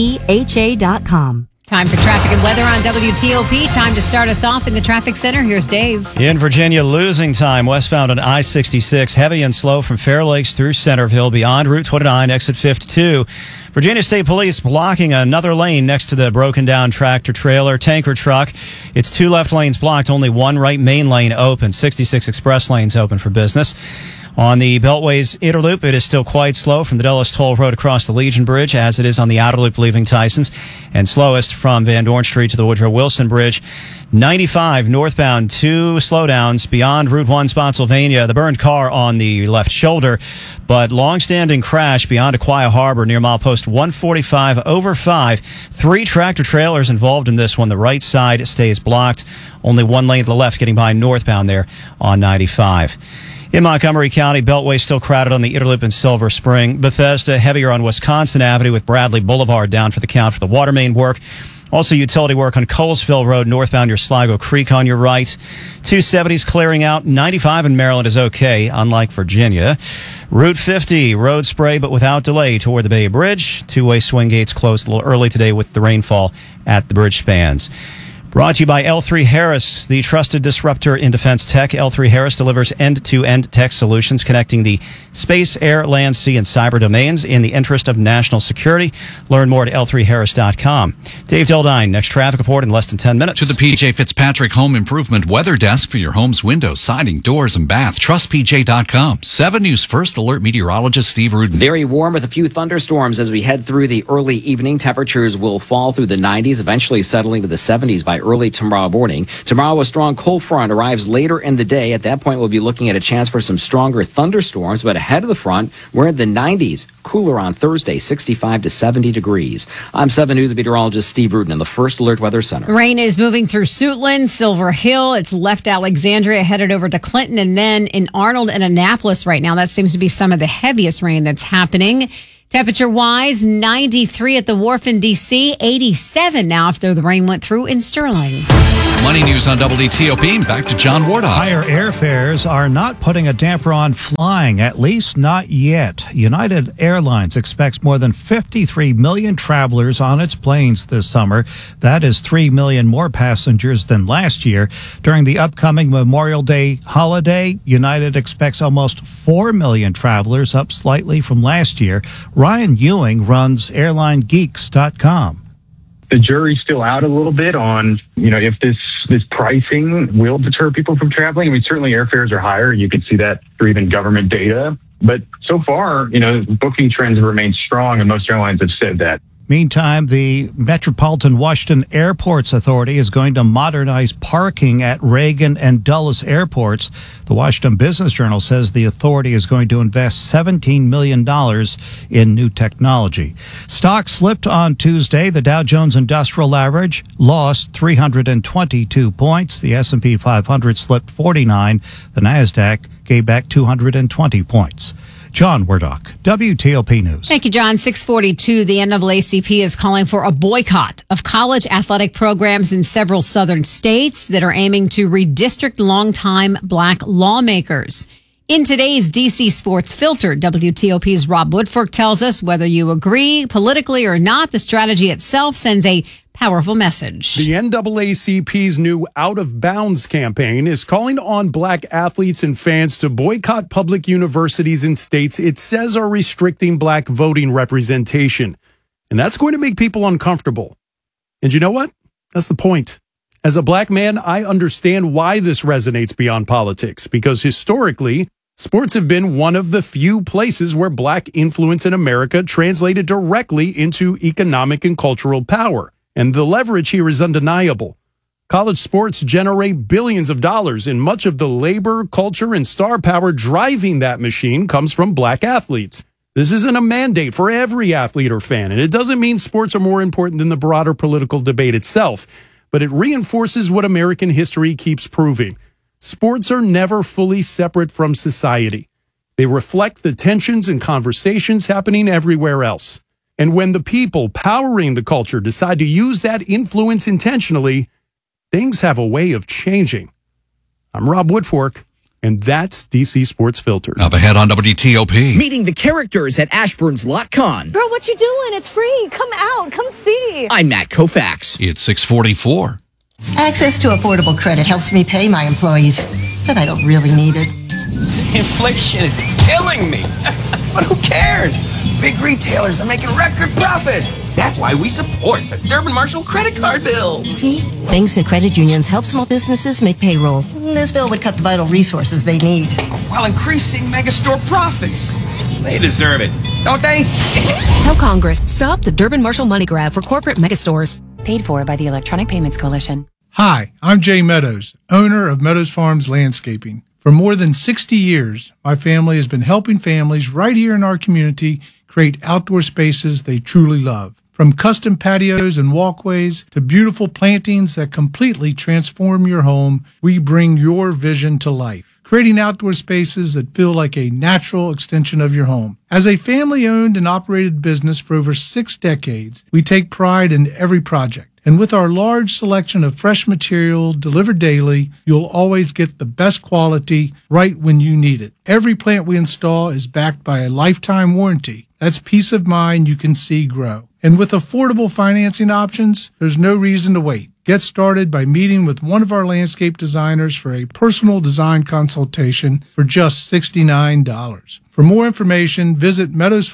GEHA.com. Time for traffic and weather on WTOP. Time to start us off in the traffic center. Here's Dave. In Virginia, losing time westbound on I-66, heavy and slow from Fair Lakes through Centerville, beyond Route 29, exit 52. Virginia State Police blocking another lane next to the broken down tractor trailer tanker truck. It's 2 left lanes blocked, only 1 right main lane open. 66 express lanes open for business. On the Beltway's Inner Loop, it is still quite slow from the Dulles Toll Road across the Legion Bridge, as it is on the Outer Loop leaving Tysons, and slowest from Van Dorn Street to the Woodrow Wilson Bridge. 95 northbound, 2 slowdowns beyond Route 1 Spotsylvania. The burned car on the left shoulder, but long-standing crash beyond Aquia Harbor near milepost 145 over 5. 3 tractor-trailers involved in this one. The right side stays blocked. Only one lane to the left getting by northbound there on 95. In Montgomery County, Beltway still crowded on the Inner Loop in Silver Spring. Bethesda heavier on Wisconsin Avenue with Bradley Boulevard down for the count for the water main work. Also utility work on Colesville Road northbound near Sligo Creek on your right. 270's clearing out. 95 in Maryland is okay, unlike Virginia. Route 50, road spray but without delay toward the Bay Bridge. Two-way swing gates closed a little early today with the rainfall at the bridge spans. Brought to you by L3 Harris, the trusted disruptor in defense tech. L3 Harris delivers end-to-end tech solutions connecting the space, air, land, sea, and cyber domains in the interest of national security. Learn more at L3Harris.com. Dave Dildine, next traffic report in less than 10 minutes. To the PJ Fitzpatrick Home Improvement Weather Desk for your home's windows, siding, doors, and bath. TrustPJ.com. 7 News First Alert meteorologist Steve Rudin. Very warm with a few thunderstorms as we head through the early evening. Temperatures will fall through the 90s, eventually settling to the 70s by early tomorrow morning. Tomorrow, a strong cold front arrives later in the day. At that point, we'll be looking at a chance for some stronger thunderstorms, but ahead of the front, we're in the 90s. Cooler on Thursday, 65 to 70 degrees. I'm 7 News meteorologist Steve Rudin in the First Alert Weather Center. Rain is moving through Suitland, Silver Hill. It's left Alexandria, headed over to Clinton, and then in Arnold and Annapolis right now. That seems to be some of the heaviest rain that's happening. Temperature-wise, 93 at the Wharf in D.C., 87 now after the rain went through in Sterling. Money news on WTOP. Back to John Wardock. Higher airfares are not putting a damper on flying, at least not yet. United Airlines expects more than 53 million travelers on its planes this summer. That is 3 million more passengers than last year. During the upcoming Memorial Day holiday, United expects almost 4 million travelers, up slightly from last year. Ryan Ewing runs AirlineGeeks.com. The jury's still out a little bit on, if this pricing will deter people from traveling. I mean, certainly airfares are higher. You can see that through even government data. But so far, booking trends have remained strong, and most airlines have said that. Meantime, the Metropolitan Washington Airports Authority is going to modernize parking at Reagan and Dulles airports. The Washington Business Journal says the authority is going to invest $17 million in new technology. Stocks slipped on Tuesday. The Dow Jones Industrial Average lost 322 points. The S&P 500 slipped 49. The NASDAQ gave back 220 points. John Wardock, WTOP News. Thank you, John. 642, the NAACP is calling for a boycott of college athletic programs in several southern states that are aiming to redistrict longtime black lawmakers. In today's DC Sports Filter, WTOP's Rob Woodfork tells us whether you agree politically or not, the strategy itself sends a powerful message. The NAACP's new Out of Bounds campaign is calling on black athletes and fans to boycott public universities in states it says are restricting black voting representation. And that's going to make people uncomfortable. And you know what? That's the point. As a black man, I understand why this resonates beyond politics, because historically, sports have been one of the few places where black influence in America translated directly into economic and cultural power. And the leverage here is undeniable. College sports generate billions of dollars, and much of the labor, culture, and star power driving that machine comes from black athletes. This isn't a mandate for every athlete or fan, and it doesn't mean sports are more important than the broader political debate itself, but it reinforces what American history keeps proving. Sports are never fully separate from society. They reflect the tensions and conversations happening everywhere else. And when the people powering the culture decide to use that influence intentionally, things have a way of changing. I'm Rob Woodfork, and that's DC Sports Filter. Up ahead on WTOP. Meeting the characters at Ashburn's LotCon. Girl, what you doing? It's free. Come out. Come see. I'm Matt Koufax. It's 644. Access to affordable credit helps me pay my employees, but I don't really need it. Inflation is killing me. But who cares? Big retailers are making record profits. That's why we support the Durbin Marshall credit card bill. See? Banks and credit unions help small businesses make payroll. This bill would cut the vital resources they need, while increasing megastore profits. They deserve it, don't they? Tell Congress, stop the Durbin Marshall money grab for corporate megastores. Paid for by the Electronic Payments Coalition. Hi, I'm Jay Meadows, owner of Meadows Farms Landscaping. For more than 60 years, my family has been helping families right here in our community create outdoor spaces they truly love. From custom patios and walkways to beautiful plantings that completely transform your home, we bring your vision to life, creating outdoor spaces that feel like a natural extension of your home. As a family-owned and operated business for over 6 decades, we take pride in every project. And with our large selection of fresh material delivered daily, you'll always get the best quality right when you need it. Every plant we install is backed by a lifetime warranty. That's peace of mind you can see grow. And with affordable financing options, there's no reason to wait. Get started by meeting with one of our landscape designers for a personal design consultation for just $69. For more information, visit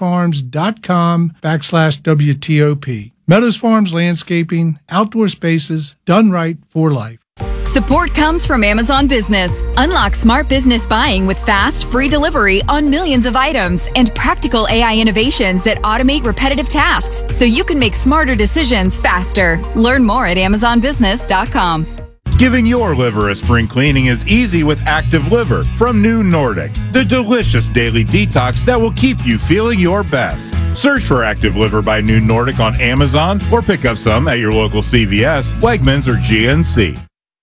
meadowsfarms.com/WTOP. Meadows Farms Landscaping, outdoor spaces, done right for life. Support comes from Amazon Business. Unlock smart business buying with fast, free delivery on millions of items and practical AI innovations that automate repetitive tasks so you can make smarter decisions faster. Learn more at AmazonBusiness.com. Giving your liver a spring cleaning is easy with Active Liver from New Nordic, the delicious daily detox that will keep you feeling your best. Search for Active Liver by New Nordic on Amazon or pick up some at your local CVS, Wegmans, or GNC.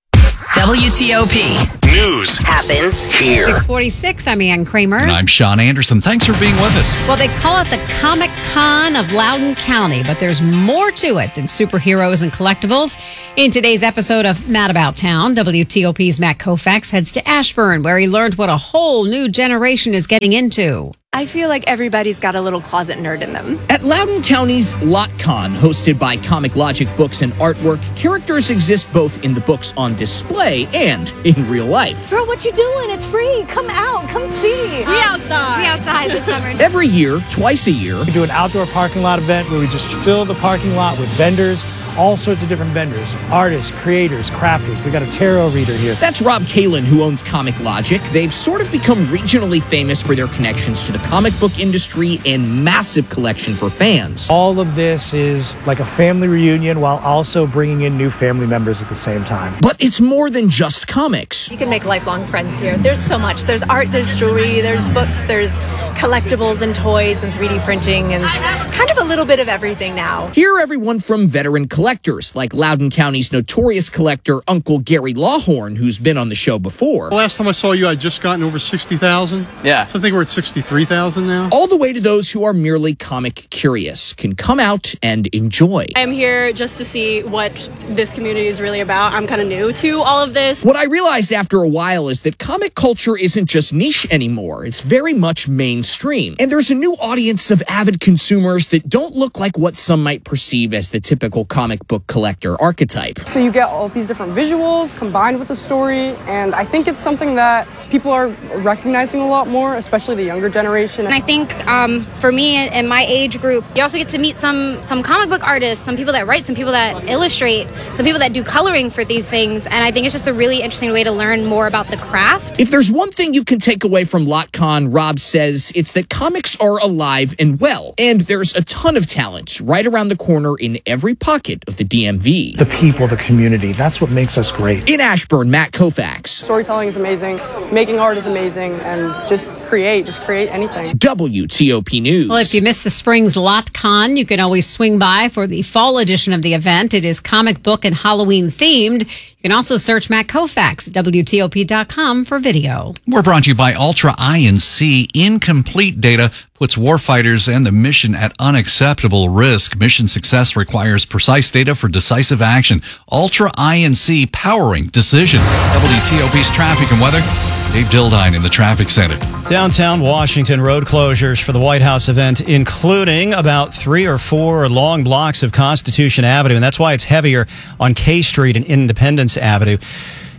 WTOP. News happens here. 646, I'm Ann Kramer. And I'm Sean Anderson. Thanks for being with us. Well, they call it the Comic Con of Loudoun County, but there's more to it than superheroes and collectibles. In today's episode of Mad About Town, WTOP's Matt Koufax heads to Ashburn, where he learned what a whole new generation is getting into. I feel like everybody's got a little closet nerd in them. At Loudoun County's LotCon, hosted by Comic Logic Books and Artwork, characters exist both in the books on display and in real life. Girl, what you doing? It's free. Come out. Come see. We outside this summer. Every year, twice a year, we do an outdoor parking lot event where we just fill the parking lot with vendors, all sorts of different vendors, artists, creators, crafters. We got a tarot reader here. That's Rob Kalin, who owns Comic Logic. They've sort of become regionally famous for their connections to the comic book industry and massive collection for fans. All of this is like a family reunion while also bringing in new family members at the same time. But it's more than just comics. You can make lifelong friends here. There's so much. There's art, there's jewelry, there's books, there's collectibles and toys and 3D printing and kind of a little bit of everything now. Here are everyone from veteran collectors like Loudoun County's notorious collector Uncle Gary Lawhorn, who's been on the show before. The last time I saw you, I'd just gotten over 60,000. Yeah. So I think we're at 63,000 now. All the way to those who are merely comic curious can come out and enjoy. I'm here just to see what this community is really about. I'm kind of new to all of this. What I realized after a while is that comic culture isn't just niche anymore. It's very much mainstream. And there's a new audience of avid consumers that don't look like what some might perceive as the typical comic book collector archetype. So you get all these different visuals combined with the story, and I think it's something that people are recognizing a lot more, especially the younger generation. And I think for me and my age group, you also get to meet some comic book artists, some people that write, some people that illustrate, some people that do coloring for these things, and I think it's just a really interesting way to learn more about the craft. If there's one thing you can take away from LotCon, Rob says it's that comics are alive and well, and there's a ton of talent right around the corner in every pocket of the DMV. The people, the community, that's what makes us great. In Ashburn, Matt Koufax. Storytelling is amazing, making art is amazing, and just create anything. WTOP News. Well, if you missed the spring's LotCon, you can always swing by for the fall edition of the event. It is comic book and Halloween themed. You can also search Matt Koufax at WTOP.com for video. We're brought to you by Ultra INC. Incomplete data puts warfighters and the mission at unacceptable risk. Mission success requires precise data for decisive action. Ultra INC, powering decision. WTOP's traffic and weather. Dave Dildine in the traffic center. Downtown Washington, road closures for the White House event, including about 3 or 4 long blocks of Constitution Avenue, and that's why it's heavier on K Street and Independence Avenue.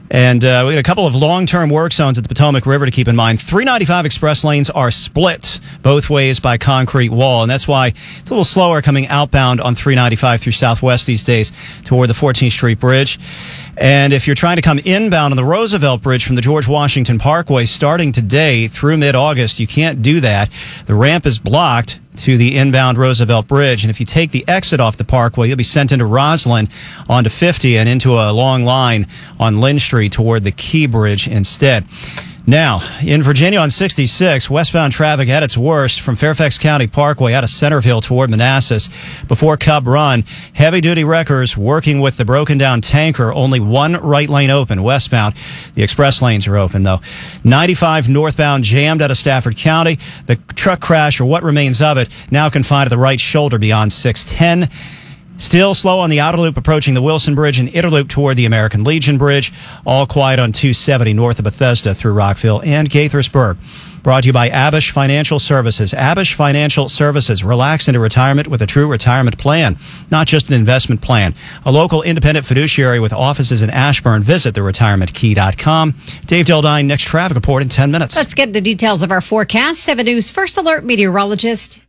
And we got a couple of long-term work zones at the Potomac River to keep in mind. 395 express lanes are split both ways by concrete wall, and that's why it's a little slower coming outbound on 395 through Southwest these days toward the 14th Street Bridge. And if you're trying to come inbound on the Roosevelt Bridge from the George Washington Parkway starting today through mid-August, you can't do that. The ramp is blocked to the inbound Roosevelt Bridge. And if you take the exit off the Parkway, you'll be sent into Roslyn onto 50 and into a long line on Lynn Street toward the Key Bridge instead. Now, in Virginia on 66, westbound traffic at its worst from Fairfax County Parkway out of Centerville toward Manassas. Before Cub Run, heavy-duty wreckers working with the broken-down tanker. Only one right lane open westbound. The express lanes are open, though. 95 northbound jammed out of Stafford County. The truck crash, or what remains of it, now confined to the right shoulder beyond 610. Still slow on the outer loop approaching the Wilson Bridge and inner loop toward the American Legion Bridge. All quiet on 270 north of Bethesda through Rockville and Gaithersburg. Brought to you by Abish Financial Services. Abish Financial Services. Relax into retirement with a true retirement plan, not just an investment plan. A local independent fiduciary with offices in Ashburn. Visit theretirementkey.com. Dave Dildine, next traffic report in 10 minutes. Let's get the details of our forecast. 7 News First Alert meteorologist.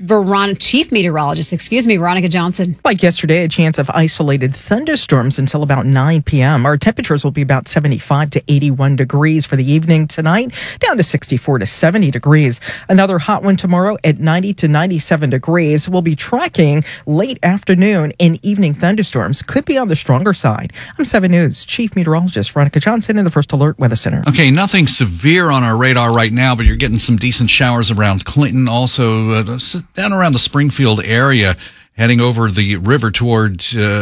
Chief meteorologist, Veronica Johnson. Like yesterday, a chance of isolated thunderstorms until about 9 p.m. Our temperatures will be about 75 to 81 degrees for the evening tonight, down to 64 to 70 degrees. Another hot one tomorrow at 90 to 97 degrees. We'll be tracking late afternoon and evening thunderstorms. Could be on the stronger side. I'm 7 News Chief Meteorologist Veronica Johnson in the First Alert Weather Center. Okay, nothing severe on our radar right now, but you're getting some decent showers around Clinton. Also, down around the Springfield area, heading over the river toward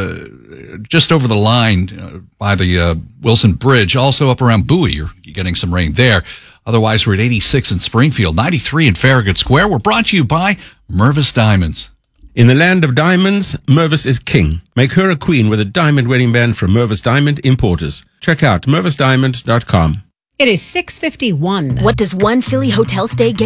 just over the line by the Wilson Bridge. Also up around Bowie, you're getting some rain there. Otherwise, we're at 86 in Springfield, 93 in Farragut Square. We're brought to you by Mervis Diamonds. In the land of diamonds, Mervis is king. Make her a queen with a diamond wedding band from Mervis Diamond Importers. Check out mervisdiamond.com. It is 6:51. What does one Philly hotel stay get